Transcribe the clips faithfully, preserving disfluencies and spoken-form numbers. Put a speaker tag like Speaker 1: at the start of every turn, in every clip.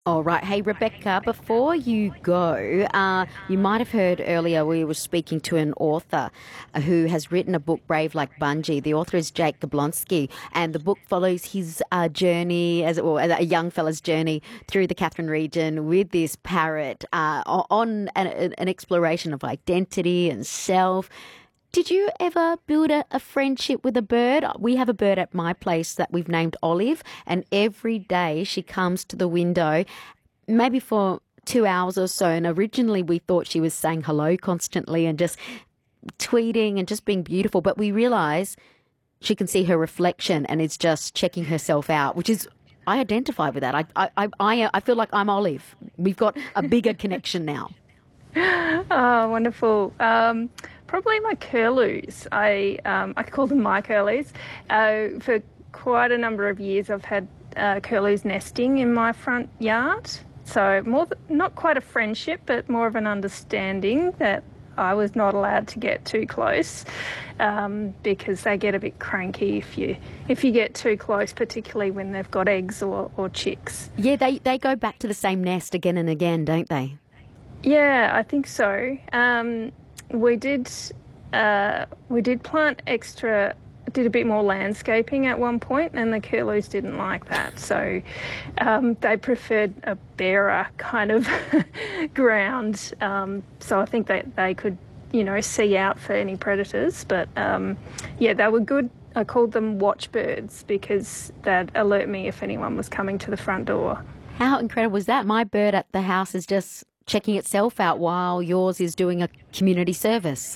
Speaker 1: All right. Hey, Rebecca, before you go, uh, you might have heard earlier we were speaking to an author uh, who has written a book, Brave Like Bungie. The author is Jake Gablonsky, and the book follows his uh, journey, as well, as a young fella's journey through the Katherine region with this parrot uh, on an, an exploration of identity and self. Did you ever build a, a friendship with a bird? We have a bird at my place that we've named Olive, and every day she comes to the window, maybe for two hours or so. And originally we thought she was saying hello constantly and just tweeting and just being beautiful, but we realise she can see her reflection and is just checking herself out, which is. I identify with that. I, I, I, I I feel like I'm Olive. We've got a bigger connection now.
Speaker 2: Oh, wonderful. Um, probably my curlews. I um, I call them my curlews. Uh, for quite a number of years, I've had uh, curlews nesting in my front yard. So more th- not quite a friendship, but more of an understanding that I was not allowed to get too close um, because they get a bit cranky if you if you get too close, particularly when they've got eggs or, or chicks.
Speaker 1: Yeah, they, they go back to the same nest again and again, don't they?
Speaker 2: Yeah, I think so. Um, we did uh, we did plant extra, did a bit more landscaping at one point, and the curlews didn't like that. So um, they preferred a barer kind of ground. Um, so I think that they could, you know, see out for any predators. But um, yeah, they were good. I called them watchbirds because they'd alert me if anyone was coming to the front door.
Speaker 1: How incredible is that? My bird at the house is just checking itself out while yours is doing a community service.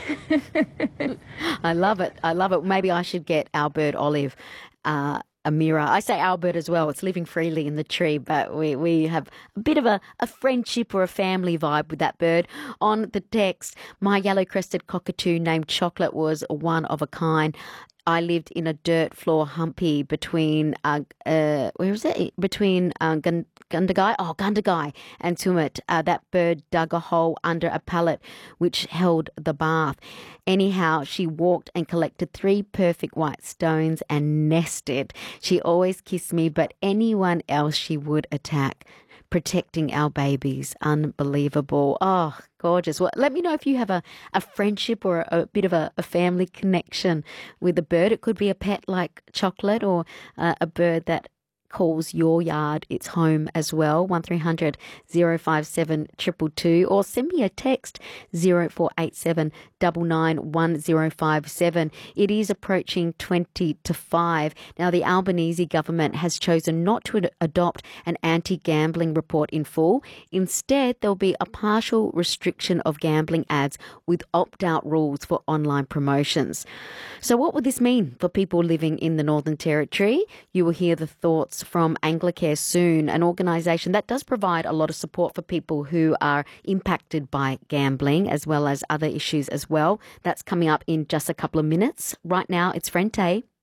Speaker 1: I love it. I love it. Maybe I should get our bird Olive uh, a mirror. I say our bird as well. It's living freely in the tree, but we, we have a bit of a, a friendship or a family vibe with that bird. On the text, my yellow-crested cockatoo named Chocolate was one of a kind. I lived in a dirt floor humpy between uh, uh where is it? Between uh, Gun- Gundagai, oh Gundagai and Tumut. Uh, that bird dug a hole under a pallet which held the bath. Anyhow, she walked and collected three perfect white stones and nested. She always kissed me, but anyone else she would attack. Protecting our babies. Unbelievable. Oh, gorgeous. Well, let me know if you have a, a friendship or a, a bit of a, a family connection with a bird. It could be a pet like Chocolate or uh, a bird that calls your yard its home as well. one three hundred zero five seven two two two, or send me a text zero four eight seven nine nine one zero five seven. It is approaching twenty to five. Now, the Albanese government has chosen not to ad- adopt an anti-gambling report in full. Instead, there'll be a partial restriction of gambling ads with opt-out rules for online promotions. So what would this mean for people living in the Northern Territory? You will hear the thoughts from Anglicare soon, an organisation that does provide a lot of support for people who are impacted by gambling as well as other issues as well. That's coming up in just a couple of minutes. Right now, it's Frente.